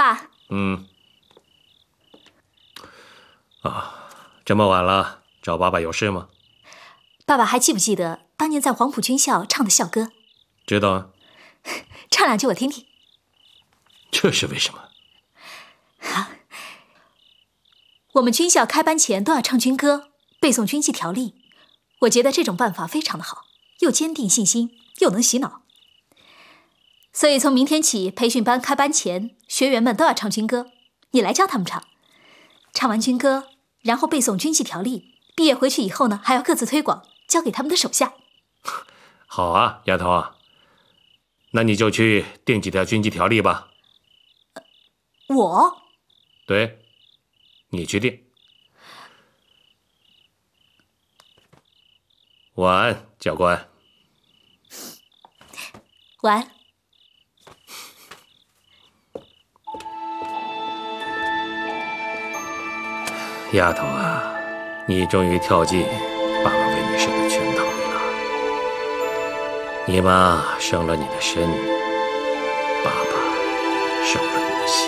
爸。 这么晚了，找爸爸有事吗？ 爸爸还记不记得当年在黄埔军校唱的校歌？ 知道啊。 唱两句我听听。 这是为什么？ 我们军校开班前都要唱军歌，背诵军纪条例。我觉得这种办法非常的好，又坚定信心，又能洗脑。所以从明天起，培训班开班前，学员们都要唱军歌，你来教他们唱。唱完军歌，然后背诵军纪条例，毕业回去以后呢，还要各自推广，交给他们的手下。 好啊，丫头啊，那你就去定几条军纪条例吧。 我？ 对，你去定。晚安，教官。 晚安。 丫头啊，你终于跳进爸爸为你设的圈套里了。你妈伤了你的身，爸爸受了你的心。